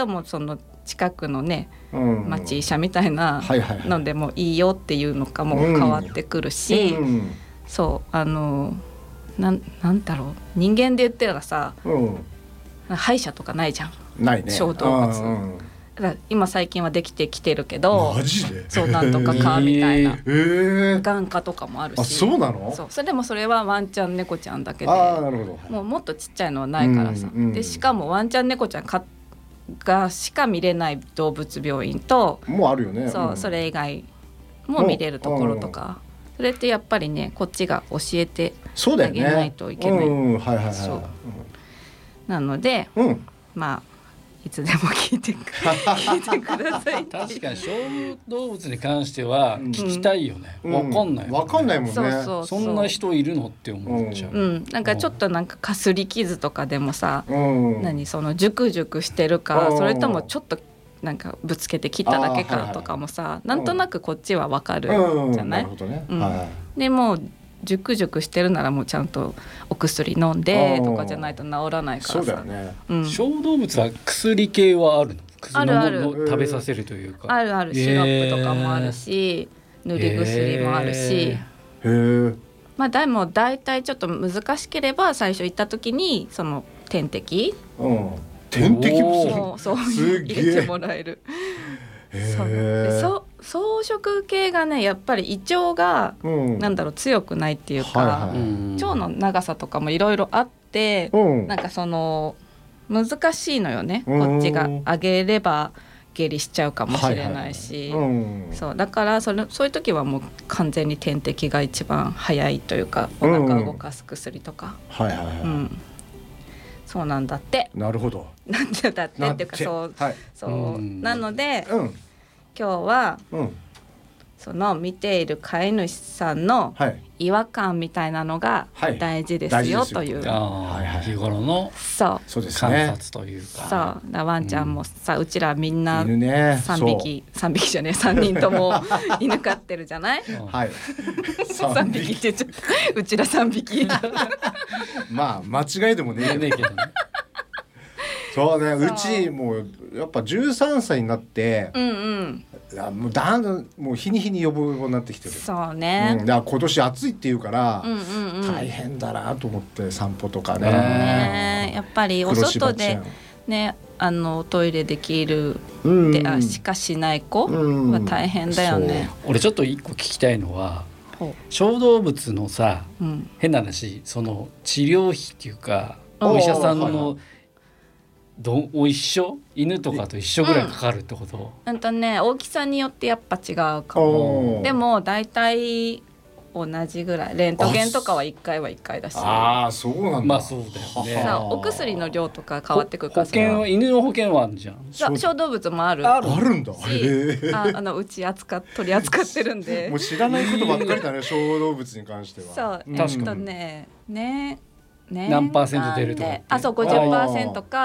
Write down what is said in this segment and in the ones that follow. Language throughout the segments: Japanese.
ともその近くのね、 うん町医者みたいなのでもいいよっていうのかも変わってくるし、そうなんだろう、人間で言ったらさ、歯医者とかないじゃん。 ないね。 小動物。だから今最近はできてきてるけど、 マジで？ そうなんとかかみたいな、眼科とかもあるし。 あ、そうなの？ そう、それでもそれはワンちゃん猫ちゃんだけで、 なるほど。 もっとちっちゃいのはないからさ、でしかもワンちゃん猫ちゃんがしか見れない動物病院ともうあるよね。 そう、それ以外も見れるところとか、それってやっぱりね、こっちが教えてあげないといけない。なので、まあいつでも聞いてください。 確かに小動物に関しては聞きたいよね。わかんないもんね。 わかんないもんね。 そんな人いるのって思っちゃう。 なんかちょっとなんかかすり傷とかでもさ、何そのジュクジュクしてるか、それともちょっとなんかぶつけて切っただけかとかもさ、なんとなくこっちはわかるじゃない。でもジュクジュクしてるならもうちゃんとお薬飲んでとかじゃないと治らないからさ。そうだよね。 小動物は薬系はあるの？ あるある。 食べさせるというか。 あるある。シロップとかもあるし、塗り薬もあるし。まあでも大体ちょっと難しければ最初行った時にその点滴。 点滴もそう入れてもらえる。草食系がね、やっぱり胃腸が、なんだろう、強くないっていうか、腸の長さとかもいろいろあって、なんかその難しいのよね。こっちが上げれば下痢しちゃうかもしれないし、そうだからそういう時はもう完全に点滴が一番早いというか、お腹を動かす薬とか。そうなんだって。 なるほど。 なんでだってっていうか、そうなので、今日は、その見ている飼い主さんの違和感みたいなのが大事ですよという、 日頃の観察というか。 そうワンちゃんもさ、うちらみんな3匹じゃねえ、3人とも犬飼ってるじゃない。3匹ってちょっとうちら3匹まあ間違いでもねえけどね。そうね、うちもやっぱ13歳になって、もうだんだんもう日に日に予防になってきてる。 そうね。 だから今年暑いっていうから大変だなと思って、散歩とかね。 やっぱりお外でね、トイレできるでしかしない子は大変だよね。 俺ちょっと一個聞きたいのは、小動物のさ、変な話、その治療費っていうか、お医者さんの一緒、犬とかと一緒ぐらいかかるってこと？ 大きさによってやっぱ違うかも。でもだいたい同じぐらい。レントゲンとかは1回は1回だし。 そうなんだ。 まあそうだよね。 お薬の量とか変わってくるから。 犬の保険はあるじゃん。 小動物もあるんだ。 うち取り扱ってるんで。 もう知らないことばっかりだね、小動物に関しては。 そう確かにね。 何%出るとか。 そう 50% か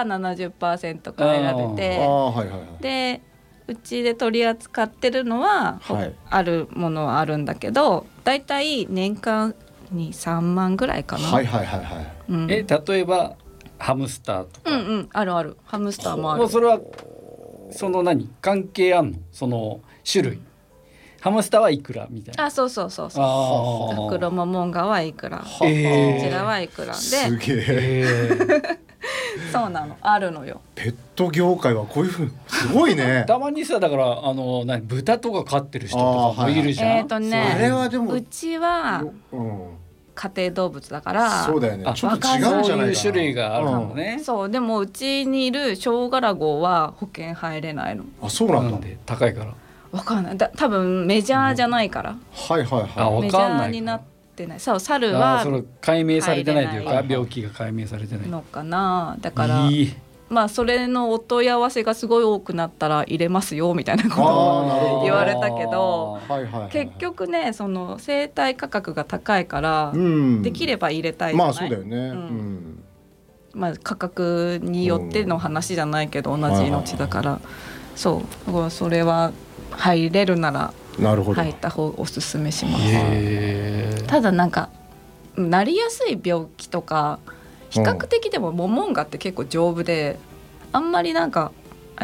70% か選べて、でうちで取り扱ってるのは、あるものはあるんだけど、だいたい年間に3万ぐらいかな。 例えばハムスターとか。 あるある。ハムスターもある。 それはその関係あんの？その種類。ハムスターはいくらみたいな。 そう。黒モモンガはいくら。こちらはいくらで。 すげえ。 そうなの、あるのよ。 ペット業界はこういうふうにすごいね。 たまにさ、だから豚とか飼ってる人とかもいるじゃん。 あれはでもうちは家庭動物だから。 そうだよね。ちょっと違うんじゃないかな。 そういう種類があるのね。 そうでもうちにいるショウガラゴは保険入れないの。 そうなんだ。 高いから。 わかんない。多分メジャーじゃないから。メジャーになってない。そう、猿はそれ解明されてないというか、病気が解明されてないのかな。だからまあそれのお問い合わせがすごい多くなったら入れますよみたいなことを言われたけど、結局ね、その生態価格が高いからできれば入れたいじゃない。 そうだよね。 価格によっての話じゃないけど、同じ命だから。そうそれは入れるなら入った方がおすすめします。ただなりやすい病気とか比較的でもモモンガって結構丈夫で、あんまり